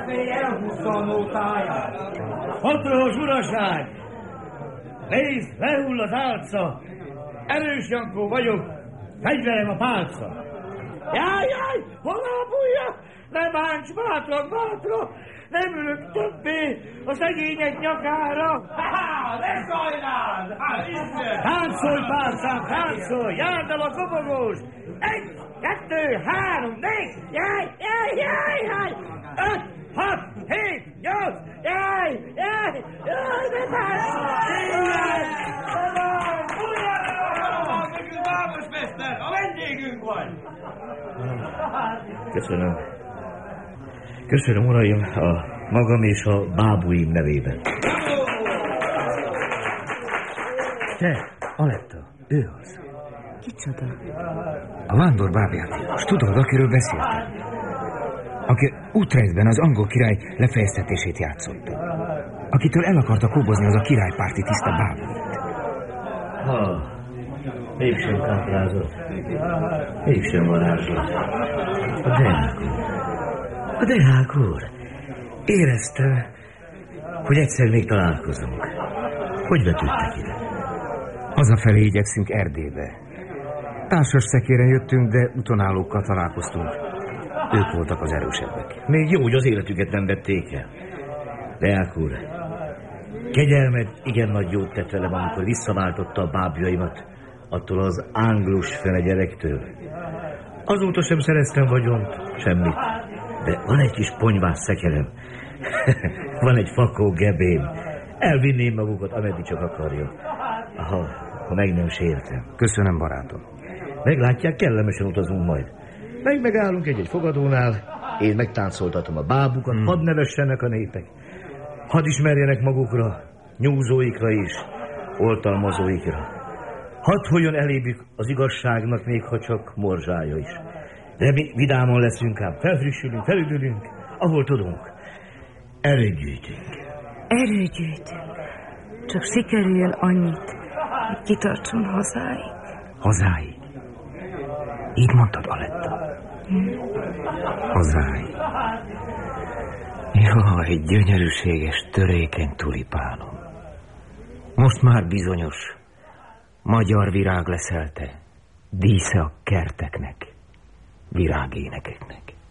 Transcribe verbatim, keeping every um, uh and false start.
Kávé elhúzta a nótáját. Hatrós uraság! Nézd, lehull az álca! Erős Jankó vagyok, fegyverem a pálca! Jaj, jaj, hol a bújja? Ne bánts, bátrak, bátrak! Nem ülök többé a szegények nyakára! Ha-ha, ne szajnál! Hát innen! Táncolj, pálcám, táncolj! Járd el a kopogós! Egy, kettő, három, négy! Jaj, jaj, jaj, jaj! Öt, hat, hét, nyolc! Jaj, jaj, jaj, ne bánts! Jaj, Vámosmester, a vendégünk vagy! Köszönöm. Köszönöm, uraim, a magam és a bábuim nevében. Te, Aletta, ő az. Kicsoda? A vándor bábjátékos, tudod, akiről beszéltem? Aki Utrechtenben az angol király lefejeztetését játszotta. Akitől el akarta kóbozni az a királypárti tiszta bábuit. Ha, mégsem káprázott. Mégsem varázslat. A Deák úr. A Deák úr. Érezte, hogy egyszer még találkozunk. Hogy vetődtek ide? Hazafelé igyekszünk Erdélybe. Társas szekéren jöttünk, de utonállókkal találkoztunk. Ők voltak az erősebbek. Még jó, hogy az életüket nem vették el. Deák úr, kegyelmed igen nagy jót tett velem, amikor visszaváltotta a bábjaimat attól az ánglus fene gyerektől. Azóta sem szereztem vagyont, semmit. De van egy kis ponyvás szekerem. Van egy fakó gebém. Elvinném magukat, ameddig csak akarja. Ha, ha meg nem sértem. Köszönöm, barátom. Meglátják, kellemesen utazunk majd. Meg megállunk egy-egy fogadónál, én megtáncoltatom a bábukat, hmm. hadd nevessenek a népek. Hadd ismerjenek magukra, nyúzóikra is, oltalmazóikra. Hadd hogyan elébük az igazságnak, még ha csak morzsája is. De mi vidámon leszünk ám, felfrissülünk, felüdülünk, ahol tudunk. Erőt gyűjtünk. Erőt gyűjtünk. Csak sikerüljön annyit, hogy kitartson hazáig. Hazáig? Így mondtad, Aletta? Hm. Hazáig. Jaj, gyönyörűséges, törékeny tulipánom. Most már bizonyos, magyar virág leszel te, dísze a kerteknek, virágénekeknek.